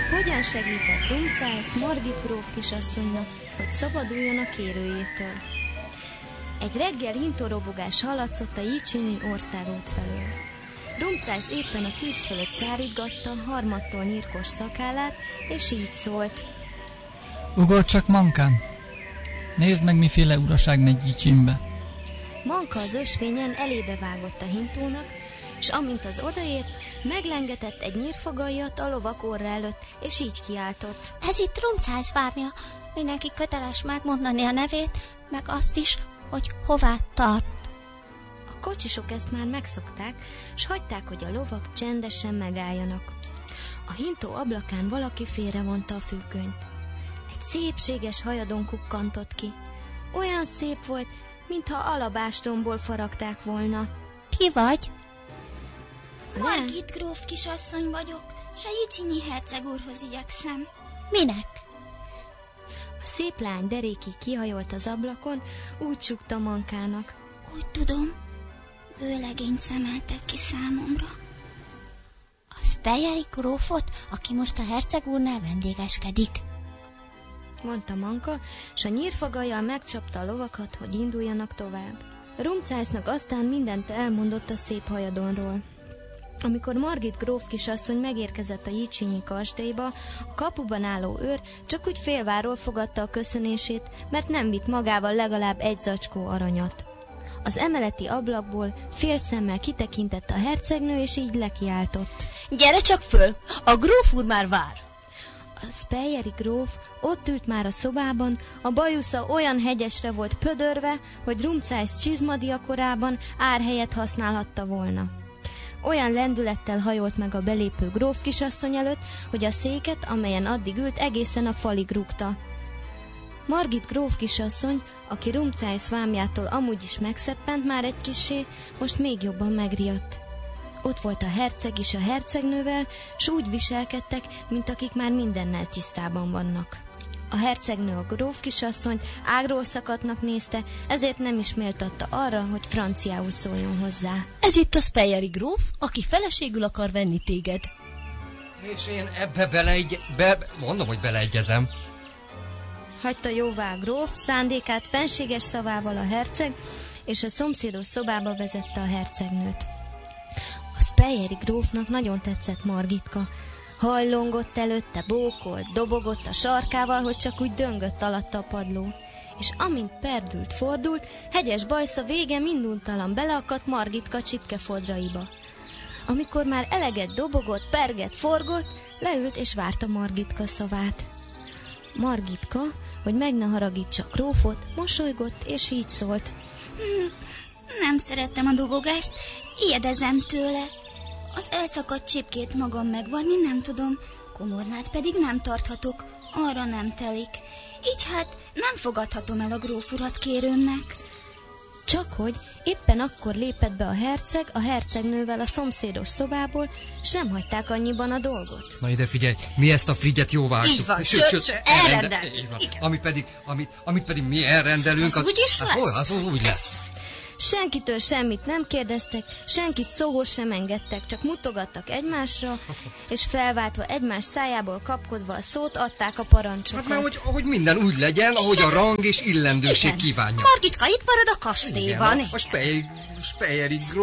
Hogyan segített Rumcász Margit gróf kisasszonynak, hogy szabaduljon a kérőjétől? Egy reggel hintorobogás hallatszott a Jicsini országút felől. Rumcász éppen a tűz fölött szárítgatta harmadtól nyírkos szakállát, és így szólt. Ugorj csak, Mankám! Nézd meg, miféle uraság megy Jicsinbe. Manka az ösvényen elébe vágott a hintónak, és amint az odaért, meglengetett egy nyírfagajat a lovak orra előtt, és így kiáltott. Ez itt Rumcász vámja. Mindenki köteles megmondani a nevét, meg azt is, hogy hová tart. A kocsisok ezt már megszokták, s hagyták, hogy a lovak csendesen megálljanak. A hintó ablakán valaki félrevonta a függönyt. Egy szépséges hajadon kukkantott ki. Olyan szép volt, mintha alabástromból faragták volna. Ki vagy? Margit gróf kisasszony vagyok, s a Jicsini herceg úrhoz igyekszem. Minek? A szép lány derékig kihajolt az ablakon, úgy sukta Mankának. Úgy tudom, vőlegényt szemeltek ki számomra. A Speyeri grófot, aki most a herceg úrnál vendégeskedik, mondta Manka, s a nyírfagajjal megcsapta a lovakat, hogy induljanak tovább. Rumcásznak aztán mindent elmondott a szép hajadonról. Amikor Margit gróf kisasszony megérkezett a Jicsinyi kastélyba, a kapuban álló őr csak úgy félváról fogadta a köszönését, mert nem vitt magával legalább egy zacskó aranyat. Az emeleti ablakból félszemmel kitekintett a hercegnő, és így lekiáltott. Gyere csak föl, a gróf úr már vár! A Speyeri gróf ott ült már a szobában, a bajusza olyan hegyesre volt pödörve, hogy Rumcász csizmadiakorában árhelyet használhatta volna. Olyan lendülettel hajolt meg a belépő gróf kisasszony előtt, hogy a széket, amelyen addig ült, egészen a falig rúgta. Margit gróf kisasszony, aki Rumcász vámjától amúgy is megszeppent már egy kissé, most még jobban megriadt. Ott volt a herceg is a hercegnővel, s úgy viselkedtek, mint akik már mindennel tisztában vannak. A hercegnő a gróf kisasszonyt ágról szakadtnak nézte, ezért nem is méltatta arra, hogy franciául szóljon hozzá. Ez itt a Speyeri gróf, aki feleségül akar venni téged. És én ebbe mondom, hogy beleegyezem. Hagyta jóvá a gróf, szándékát fenséges szavával a herceg, és a szomszédos szobába vezette a hercegnőt. A Speyeri grófnak nagyon tetszett Margitka. Hajlongott előtte, bókolt, dobogott a sarkával, hogy csak úgy döngött alatta a padló. És amint perdült, fordult, hegyes bajsza vége minduntalan beleakadt Margitka csipkefodraiba. Amikor már eleget dobogott, pergett, forgott, leült és várta Margitka szavát. Margitka, hogy meg ne haragítsa a grófot, mosolygott és így szólt. Nem szerettem a dobogást, ijedezem tőle. Az elszakadt csipkét magam megvarni nem tudom, komornát pedig nem tarthatok, arra nem telik. Így hát nem fogadhatom el a gróf urat kérőmnek. Csakhogy éppen akkor lépett be a herceg a hercegnővel a szomszédos szobából, s nem hagyták annyiban a dolgot. Na ide figyelj, mi ezt a frigyet jóváhagytuk. Így van, sőt, elrendeltük. Amit pedig mi elrendelünk, az úgy is lesz? Az úgy lesz. Senkitől semmit nem kérdeztek, senkit szóhoz sem engedtek, csak mutogattak egymásra, és felváltva egymás szájából kapkodva a szót adták a parancsokat. Hát már, hogy minden úgy legyen, ahogy a rang és illendőség kívánja. Margitka itt marad a kastélyban. Igen, a Speyeri gróf.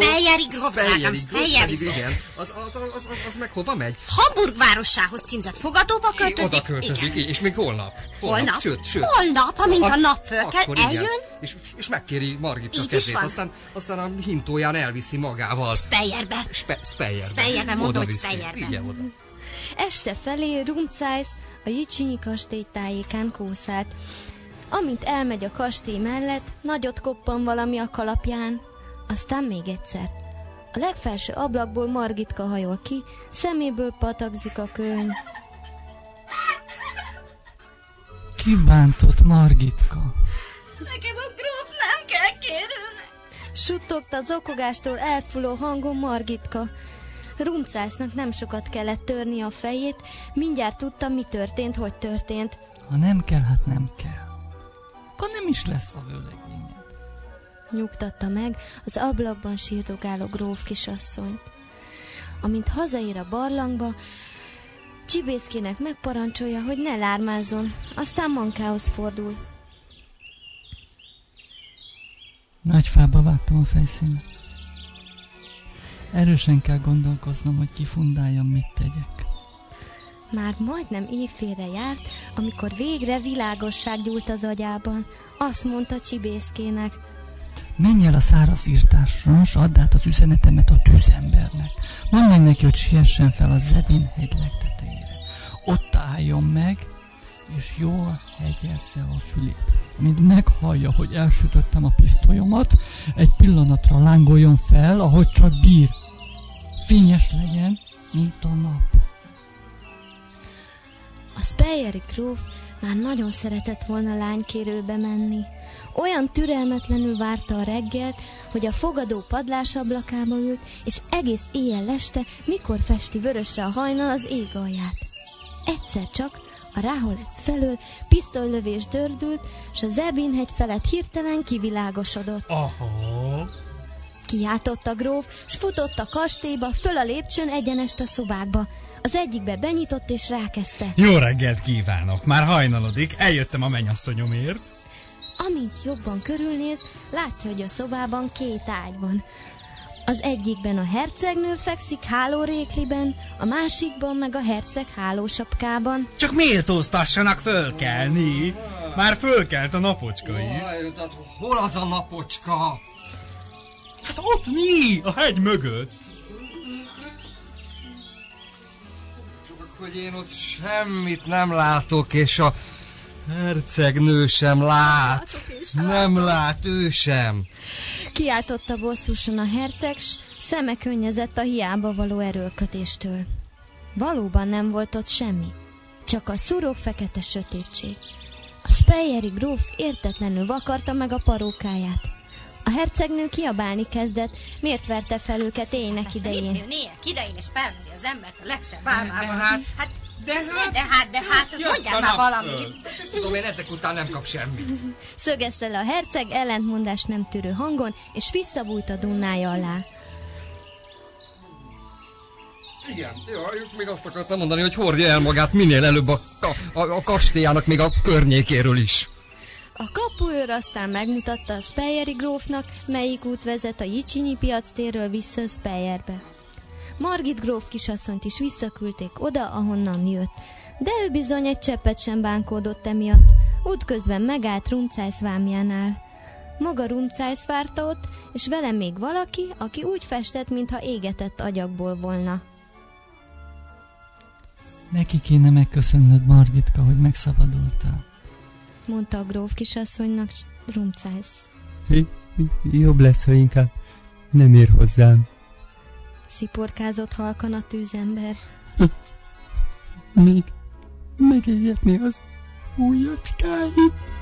Igen, az meg hova megy? Hamburg várossához címzett fogadóba költözik. Oda költözik, és még holnap. Sőt. Holnap, amint a nap fölkel, eljön. És megkéri Margitka kezét, aztán a hintóján elviszi magával. Speyerbe. Speyerbe, mondom, hogy Speyerbe. Igen, oda. Este felé Rumcász a Jicsinyi kastély tájékán kószált. Amint elmegy a kastély mellett, nagyot koppan valami a kalapján. Aztán még egyszer. A legfelső ablakból Margitka hajol ki, szeméből patakzik a kőny. Ki bántott, Margitka? Nekem a gróf nem kell kérőnek. Suttogta zokogástól elfuló hangon Margitka. Rumcásznak nem sokat kellett törni a fejét, mindjárt tudta, mi történt, hogy történt. Ha nem kell, hát nem kell. Akkor nem is lesz a vőlegényed. Nyugtatta meg az ablakban sírdogáló gróf kisasszonyt. Amint hazaér a barlangba, Csibészkének megparancsolja, hogy ne lármázzon, aztán Mankához fordul. Nagy fába vágtam a fejszínet. Erősen kell gondolkoznom, hogy kifundáljam, mit tegyek. Már majdnem éjfélre járt, amikor végre világosság gyúlt az agyában. Azt mondta Csibészkének: Menj el a száraz írtásra, s add át az üzenetemet a tűzembernek. Mondd meg neki, hogy siessen fel a Zebin hegy legtetejére. Ott álljon meg, és jól hegyezze a fülét. Amint meghallja, hogy elsütöttem a pisztolyomat, egy pillanatra lángoljon fel, ahogy csak bír. Fényes legyen, mint a nap. A Speyeri gróf már nagyon szeretett volna lánykérőbe menni. Olyan türelmetlenül várta a reggelt, hogy a fogadó padlás ablakába ült, és egész éjjel leste, mikor festi vörösre a hajnal az ég alját. Egyszer csak a Ráholec felől pisztolylövés dördült, s a Zebin-hegy felett hirtelen kivilágosodott. Aha! Kiáltott a gróf, s futott a kastélyba, föl a lépcsőn egyenest a szobákba. Az egyikbe benyitott és rákezdte. Jó reggelt kívánok! Már hajnalodik, eljöttem a mennyasszonyomért. Amint jobban körülnéz, látja, hogy a szobában 2 ágy van. Az egyikben a hercegnő fekszik hálórékliben, a másikban meg a herceg hálósapkában. Csak méltóztassanak fölkelni! Már fölkelt a napocska is. Hol az a napocska? Hát ott mi? A hegy mögött. Csak hogy én ott semmit nem látok, és a hercegnő sem lát. Nem lát ő sem. Kiáltotta bosszúsan a herceg, s szeme könnyezett a hiába való erőlködéstől. Valóban nem volt ott semmi, csak a szúró fekete sötétség. A Speyeri gróf értetlenül vakarta meg a parókáját. A hercegnő kiabálni kezdett, miért verte fel őket éjnek idején. Itt jönnének idején és felmeri az embert a legszebb álmában. De hát, mondjál már valamit. Tudom, én ezek után nem kap semmit. Szögezte le a herceg ellentmondást nem tűrő hangon, és visszabújt a dunnája alá. Igen, és még azt akartam mondani, hogy hordja el magát minél előbb a kastélyának, még a környékéről is. A kapuőr aztán megmutatta a Speyeri grófnak, melyik út vezet a Jicsinyi piactérről vissza a Speyerbe. Margit gróf kisasszonyt is visszaküldték oda, ahonnan jött, de ő bizony egy cseppet sem bánkódott emiatt. Útközben megállt Rumcájsz vámjánál. Maga Rumcájsz várta ott, és vele még valaki, aki úgy festett, mintha égetett agyagból volna. Neki kéne megköszönnöd, Margitka, hogy megszabadultál, mondta a gróf kisasszonynak Rumcájsz. Jobb lesz, ha inkább nem ér hozzám. Sziporkázott halkan a tűzember. Még megégetni az ujjacskáit.